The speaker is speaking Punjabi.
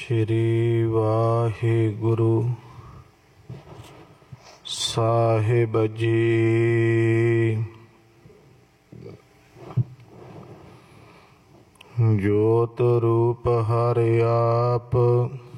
ਸ਼੍ਰੀ ਵਾਹਿਗੁਰੂ ਸਾਹਿਬ ਜੀ। ਜੋਤ ਰੂਪ ਹਰਿ ਆਪ